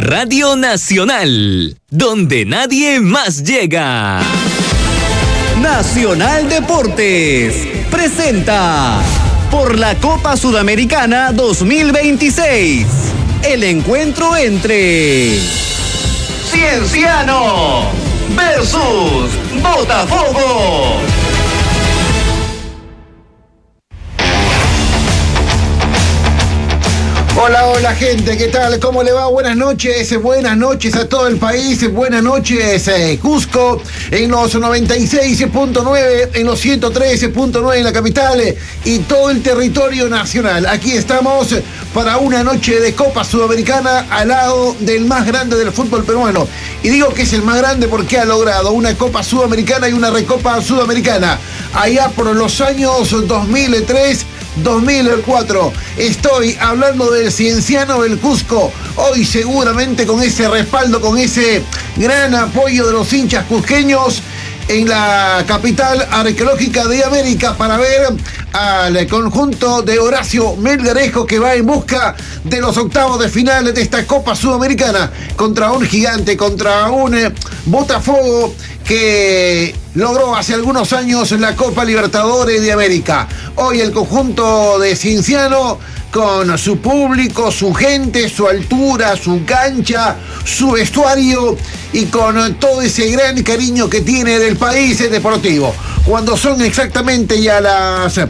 Radio Nacional, donde nadie más llega. Nacional Deportes presenta por la Copa Sudamericana 2026 el encuentro entre Cienciano versus Botafogo. Hola gente, ¿qué tal? ¿Cómo le va? Buenas noches a todo el país, buenas noches Cusco, en los 96.9, en los 113.9 en la capital y todo el territorio nacional. Aquí estamos para una noche de Copa Sudamericana al lado del más grande del fútbol peruano. Y digo que es el más grande porque ha logrado una Copa Sudamericana y una Recopa Sudamericana allá por los años 2003, 2004. Estoy hablando del Cienciano del Cusco. Hoy seguramente con ese respaldo, con ese gran apoyo de los hinchas cusqueños en la capital arqueológica de América para ver al conjunto de Horacio Melgarejo que va en busca de los octavos de final de esta Copa Sudamericana contra un gigante, contra un Botafogo que logró hace algunos años la Copa Libertadores de América. Hoy el conjunto de Cienciano, con su público, su gente, su altura, su cancha, su vestuario y con todo ese gran cariño que tiene del país deportivo. Cuando son exactamente ya las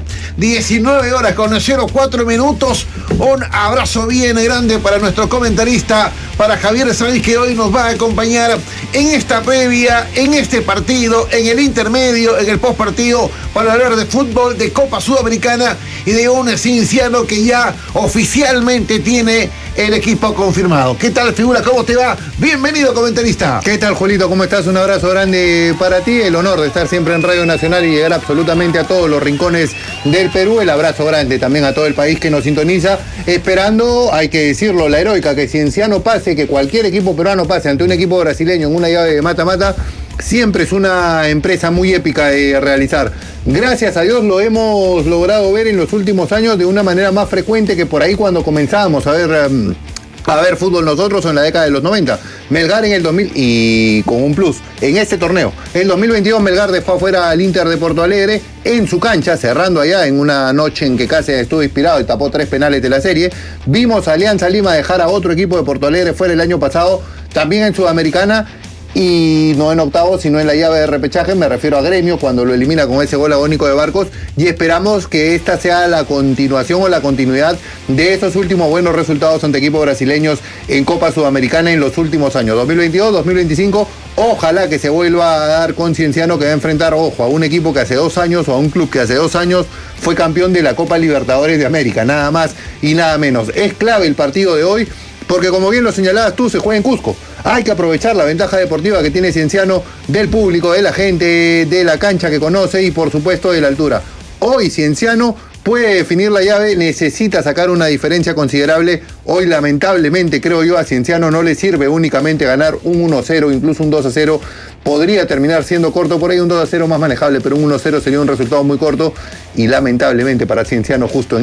19 horas con 04 minutos, un abrazo bien grande para nuestro comentarista, para Javier Sáenz, que hoy nos va a acompañar en esta previa, en este partido, en el intermedio, en el postpartido, para hablar de fútbol, de Copa Sudamericana y de un Cienciano que ya oficialmente tiene el equipo confirmado. ¿Qué tal, figura? ¿Cómo te va? Bienvenido, comentarista. ¿Qué tal, Julito? ¿Cómo estás? Un abrazo grande para ti. El honor de estar siempre en Radio Nacional y llegar absolutamente a todos los rincones del Perú. El abrazo grande también a todo el país que nos sintoniza. Esperando, hay que decirlo, la heroica, que Cienciano pase, que cualquier equipo peruano pase ante un equipo brasileño en una llave de mata-mata. Siempre es una empresa muy épica de realizar. Gracias a Dios lo hemos logrado ver en los últimos años de una manera más frecuente que por ahí cuando comenzábamos a ver fútbol nosotros en la década de los 90. Melgar en el 2000 y con un plus en este torneo. En el 2022 Melgar dejó afuera al Inter de Porto Alegre en su cancha, cerrando allá en una noche en que Cáceres estuvo inspirado y tapó 3 penales de la serie. Vimos a Alianza Lima dejar a otro equipo de Porto Alegre fuera el año pasado, también en Sudamericana. Y no en octavos, sino en la llave de repechaje, me refiero a Gremio, cuando lo elimina con ese gol agónico de Barcos, y esperamos que esta sea la continuación o la continuidad de esos últimos buenos resultados ante equipos brasileños en Copa Sudamericana en los últimos años, 2022, 2025, ojalá que se vuelva a dar con Cienciano, que va a enfrentar, ojo, a un equipo que hace 2 años o a un club que hace 2 años fue campeón de la Copa Libertadores de América, nada más y nada menos. Es clave el partido de hoy, porque como bien lo señalabas tú, se juega en Cusco. Hay que aprovechar la ventaja deportiva que tiene Cienciano del público, de la gente, de la cancha que conoce y por supuesto de la altura. Hoy Cienciano puede definir la llave, necesita sacar una diferencia considerable. Hoy lamentablemente, creo yo, a Cienciano no le sirve únicamente ganar un 1-0, incluso un 2-0. Podría terminar siendo corto por ahí, un 2-0 más manejable, pero un 1-0 sería un resultado muy corto y lamentablemente para Cienciano justo en